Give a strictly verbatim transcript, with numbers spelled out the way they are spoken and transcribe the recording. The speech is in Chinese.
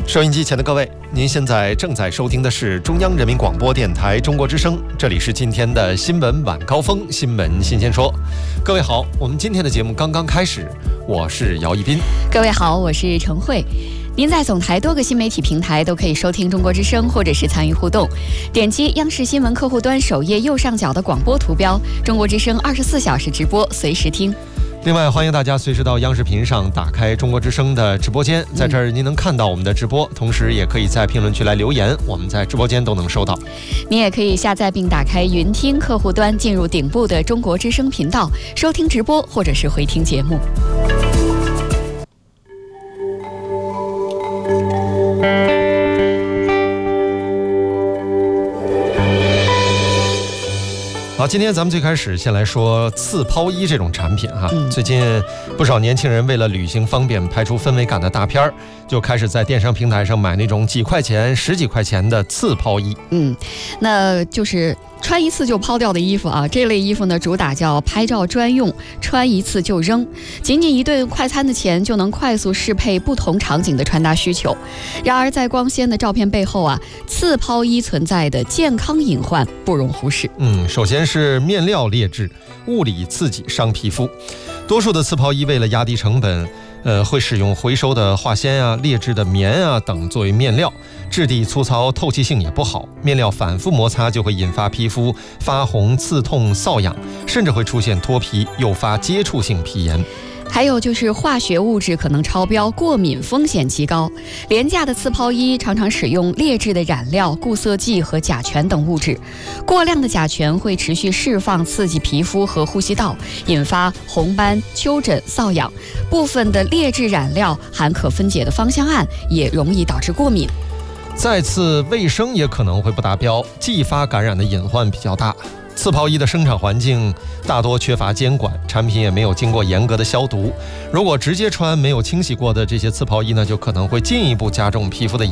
收音机前的各位，您现在正在收听的是中央人民广播电台中国之声，这里是今天的新闻晚高峰，新闻新鲜说。各位好，我们今天的节目刚刚开始，我是姚一斌。 各位好，我是陈慧。您在总台多个新媒体平台都可以收听中国之声，或者是参与互动。点击央视新闻客户端首页右上角的广播图标，中国之声二十四小时直播，随时听。 另外，欢迎大家随时到央视频上打开中国之声的直播间，在这儿您能看到我们的直播，同时也可以在评论区来留言，我们在直播间都能收到。 您也可以下载并打开云听客户端，进入顶部的中国之声频道，收听直播或者是回听节目。 好，今天咱们最开始先来说刺抛衣这种产品哈。 嗯、 最近不少年轻人为了旅行方便、拍出氛围感的大片儿，就开始在电商平台上买那种几块钱、十几块钱的刺抛衣。 嗯，那就是穿一次就抛掉的衣服啊。这类衣服呢，主打叫拍照专用，穿一次就扔，仅仅一顿快餐的钱就能快速适配不同场景的穿搭需求。然而，在光鲜的照片背后啊，刺抛衣存在的健康隐患不容忽视。 嗯，首先是面料劣质，物理刺激伤皮肤。多数的刺抛衣为了压低成本，呃，会使用回收的化纤啊、劣质的棉啊等作为面料，质地粗糙，透气性也不好。面料反复摩擦就会引发皮肤发红、刺痛、瘙痒，甚至会出现脱皮，诱发接触性皮炎。 还有就是化学物质可能超标，过敏风险极高。廉价的刺抛衣常常使用劣质的染料、固色剂和甲醛等物质，过量的甲醛会持续释放，刺激皮肤和呼吸道，引发红斑、丘疹、瘙痒。部分的劣质染料含可分解的芳香胺，也容易导致过敏。 再次，卫生也可能会不达标，继发感染的隐患比较大。刺抛衣的生产环境大多缺乏监管，产品也没有经过严格的消毒。如果直接穿没有清洗过的这些刺抛衣呢，就可能会进一步加重皮肤的